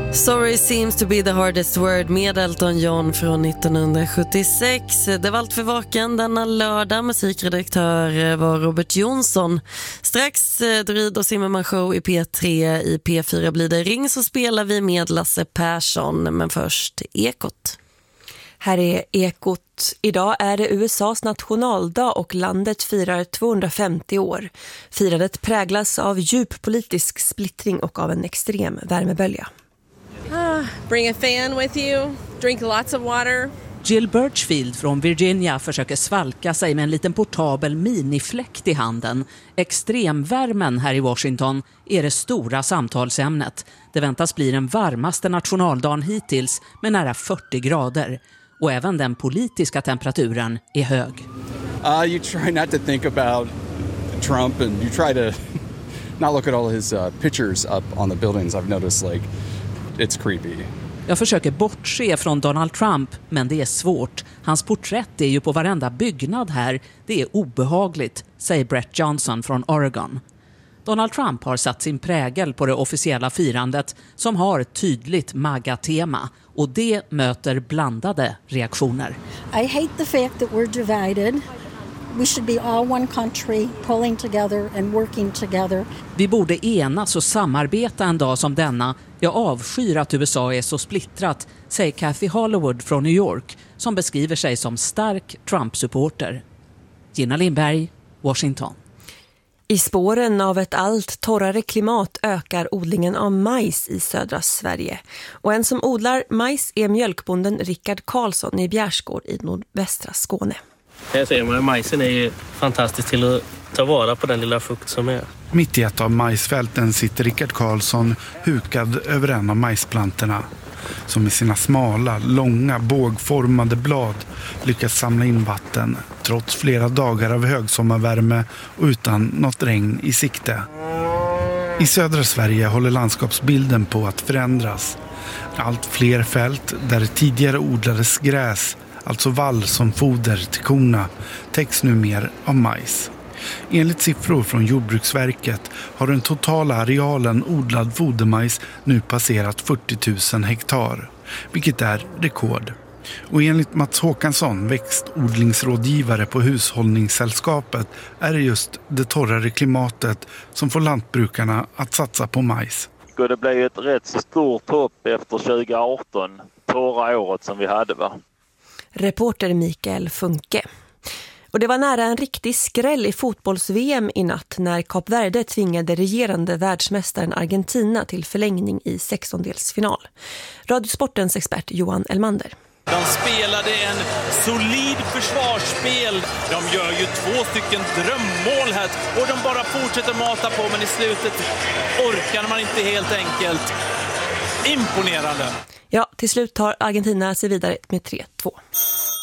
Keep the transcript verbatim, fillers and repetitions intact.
Sorry seems to be the hardest word med Elton John från nittonhundrasjuttiosex. Det var allt för vaken denna lördag. Musikredaktör var Robert Jonsson. Strax Druid och Zimmerman show i P tre. I P fyra blir det Ring, så spelar vi med Lasse Persson. Men först Ekot. Här är Ekot. Idag är det U S A:s nationaldag och landet firar tvåhundrafemtio år. Firandet präglas av djup politisk splittring och av en extrem värmebölja. Ah, bring a fan with you, drink lots of water. Jill Birchfield från Virginia försöker svalka sig med en liten portabel minifläkt i handen. Extremvärmen här i Washington är det stora samtalsämnet. Det väntas bli den varmaste nationaldagen hittills med nära fyrtio grader. Och även den politiska temperaturen är hög. Uh, you try not to think about Trump and you try to not look at all his uh, pictures up on the buildings. I've noticed like it's creepy. Jag försöker bortse från Donald Trump, men det är svårt. Hans porträtt är ju på varenda byggnad här. Det är obehagligt, säger Brett Johnson från Oregon. Donald Trump har satt sin prägel på det officiella firandet som har ett tydligt MAGA-tema. Och det möter blandade reaktioner. I hate the fact that we're divided. We should be all one country, pulling together and working together. Vi borde enas och samarbeta en dag som denna. Jag avskyr att U S A är så splittrat, säger Kathy Hollywood från New York, som beskriver sig som stark Trump-supporter. Gina Lindberg, Washington. I spåren av ett allt torrare klimat ökar odlingen av majs i södra Sverige. Och en som odlar majs är mjölkbonden Rickard Karlsson i Bjärsgård i nordvästra Skåne. Här ser man, majsen är ju fantastisk till att ta vara på den lilla fukt som är. Mitt i ett av majsfälten sitter Rickard Karlsson hukad över en av majsplantorna, som i sina smala, långa, bågformade blad lyckas samla in vatten trots flera dagar av högsommarvärme och utan något regn i sikte. I södra Sverige håller landskapsbilden på att förändras. Allt fler fält där tidigare odlades gräs, alltså vall som foder till korna, täcks nu mer av majs. Enligt siffror från Jordbruksverket har den totala arealen odlad fodermajs nu passerat fyrtio tusen hektar, vilket är rekord. Och enligt Mats Håkansson, växtodlingsrådgivare på Hushållningssällskapet, är det just det torrare klimatet som får lantbrukarna att satsa på majs. Det blir ett rätt stort hopp efter tjugo arton, torra året som vi hade, va? Reporter Mikael Funke. Och det var nära en riktig skräll i fotbolls-V M i natt när Kap Verde tvingade regerande världsmästaren Argentina till förlängning i sextondelsfinal. Radiosportens expert Johan Elmander. De spelade en solid försvarsspel. De gör ju två stycken drömmål här och de bara fortsätter mata på, men i slutet orkar man inte helt enkelt. Imponerande. Ja, till slut tar Argentina sig vidare med tre två.